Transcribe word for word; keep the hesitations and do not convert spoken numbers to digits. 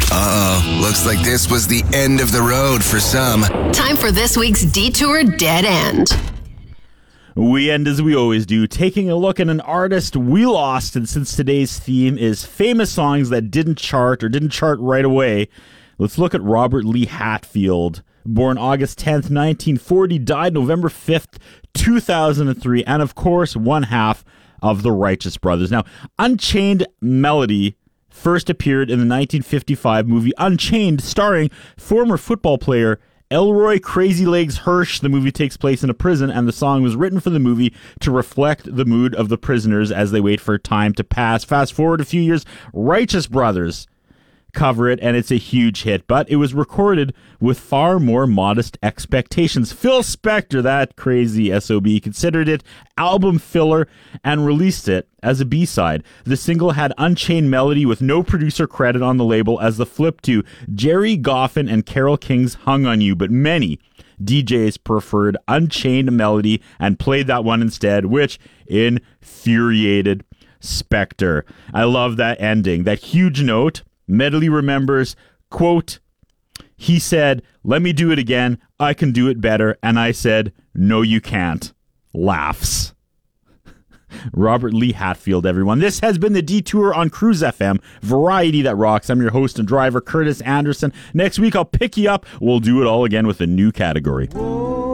Uh-oh, looks like this was the end of the road for some. Time for this week's Detour Dead End. We end as we always do, taking a look at an artist we lost, and since today's theme is famous songs that didn't chart or didn't chart right away, let's look at Robert Lee Hatfield. Born August tenth, nineteen forty, died November fifth, two thousand three, and of course, one half of the Righteous Brothers. Now, Unchained Melody first appeared in the nineteen fifty-five movie Unchained, starring former football player Elroy Crazy Legs Hirsch. The movie takes place in a prison, and the song was written for the movie to reflect the mood of the prisoners as they wait for time to pass. Fast forward a few years, Righteous Brothers cover it, and it's a huge hit, but it was recorded with far more modest expectations. Phil Spector, that crazy S O B, considered it album filler and released it as a B-side. The single had Unchained Melody with no producer credit on the label as the flip to Jerry Goffin and Carole King's Hung on You, but many D Js preferred Unchained Melody and played that one instead, which infuriated Spector. I love that ending, that huge note. Medley remembers, quote, he said, "Let me do it again. I can do it better." And I said, "No, you can't." Laughs. Robert Lee Hatfield, everyone. This has been the Detour on Cruise F M. Variety that rocks. I'm your host and driver, Curtis Anderson. Next week, I'll pick you up. We'll do it all again with a new category. Whoa.